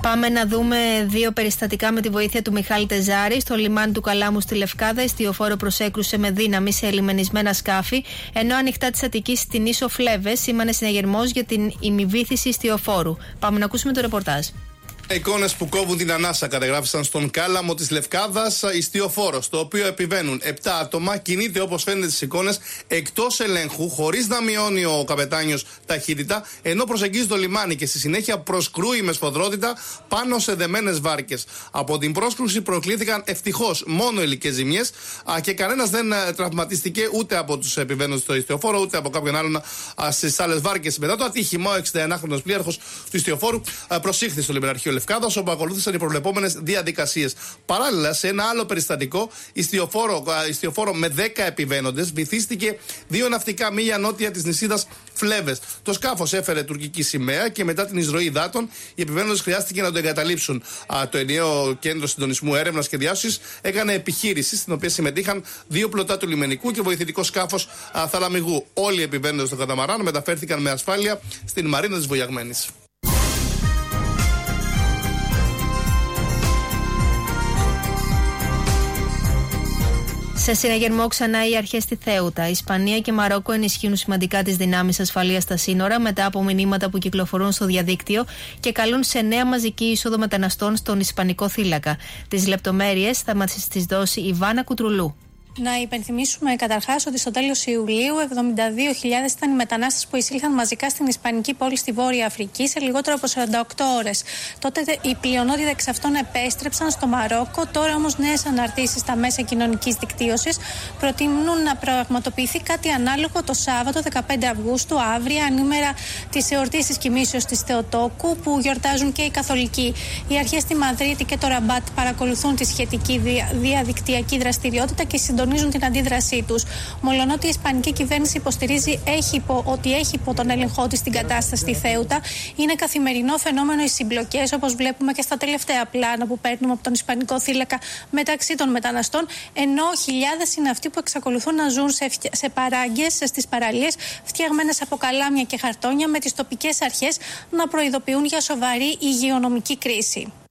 Πάμε να δούμε δύο περιστατικά με τη βοήθεια του Μιχάλη Τεζάρη. Στο λιμάνι του Καλάμου στη Λευκάδα, εστιοφόρο προσέκρουσε με δύναμη σε ελιμενισμένα σκάφη, ενώ ανοιχτά της Αττικής στην ίσο Φλέβες σήμανε συναγερμός για την ημιβύθιση εστιοφόρου. Πάμε να ακούσουμε το ρεπορτάζ. Εικόνες που κόβουν την ανάσα καταγράφησαν στον Κάλαμο της Λευκάδας ιστιοφόρο, στο οποίο επιβαίνουν 7 άτομα, κινείται όπως φαίνεται στις εικόνες εκτός ελέγχου, χωρίς να μειώνει ο καπετάνιος ταχύτητα, ενώ προσεγγίζει το λιμάνι και στη συνέχεια προσκρούει με σφοδρότητα πάνω σε δεμένες βάρκες. Από την πρόσκρουση προκλήθηκαν ευτυχώς μόνο υλικές ζημιές και κανένας δεν τραυματίστηκε ούτε από τους επιβαίνοντες στο ιστιοφόρο ούτε από κάποιον άλλον στις άλλες βάρκες. Μετά το ατύχημα, ο 61χρονος πλοίαρχος του ιστιοφόρου προσήχθη στο λιμεναρχείο Λευκάδας, όπου ακολούθησαν οι προβλεπόμενες διαδικασίες. Παράλληλα, σε ένα άλλο περιστατικό, ιστιοφόρο με 10 επιβαίνοντες βυθίστηκε 2 ναυτικά μίλια νότια της νησίδας Φλέβες. Το σκάφος έφερε τουρκική σημαία και μετά την εισρωή υδάτων, οι επιβαίνοντες χρειάστηκε να το εγκαταλείψουν. Το ενιαίο κέντρο συντονισμού έρευνας και διάσωσης έκανε επιχείρηση, στην οποία συμμετείχαν 2 πλωτά του λιμενικού και βοηθητικό σκάφος θαλαμιγού. Όλοι οι επιβαίνοντες στο καταμαράν μεταφέρθηκαν με ασφάλεια στην Μαρίνα της Βοιαγμένης. Σε συναγερμό ξανά οι αρχές στη Θέουτα. Ισπανία και Μαρόκο ενισχύουν σημαντικά τις δυνάμεις ασφαλείας στα σύνορα μετά από μηνύματα που κυκλοφορούν στο διαδίκτυο και καλούν σε νέα μαζική είσοδο μεταναστών στον Ισπανικό θύλακα. Τις λεπτομέρειες θα μας τις δώσει η Βάνα Κουτρουλού. Να υπενθυμίσουμε καταρχάς ότι στο τέλος Ιουλίου 72.000 ήταν οι μετανάστες που εισήλθαν μαζικά στην Ισπανική πόλη στη Βόρεια Αφρική σε λιγότερο από 48 ώρες. Τότε η πλειονότητα εξ αυτών επέστρεψαν στο Μαρόκο. Τώρα όμως νέες αναρτήσεις στα μέσα κοινωνικής δικτύωσης προτείνουν να πραγματοποιηθεί κάτι ανάλογο το Σάββατο 15 Αυγούστου, αύριο, ανήμερα της εορτής της Κοιμήσεως της Θεοτόκου, που γιορτάζουν και οι Καθολικοί. Οι αρχές στη Μαδρίτη και το Ραμπάτ παρακολουθούν τη σχετική διαδικτυακή δραστηριότητα και συντονίζουν την αντίδρασή τους. Μολονότι η Ισπανική κυβέρνηση υποστηρίζει ότι έχει υπό τον έλεγχό της την κατάσταση στη Θέουτα, είναι καθημερινό φαινόμενο οι συμπλοκές, όπως βλέπουμε και στα τελευταία πλάνα που παίρνουμε από τον Ισπανικό θύλακα μεταξύ των μεταναστών, ενώ χιλιάδες είναι αυτοί που εξακολουθούν να ζουν σε παράγκες στις παραλίες φτιαγμένες από καλάμια και χαρτόνια, με τις τοπικές αρχές να προειδοποιούν για σοβαρή υγειονομική κρίση.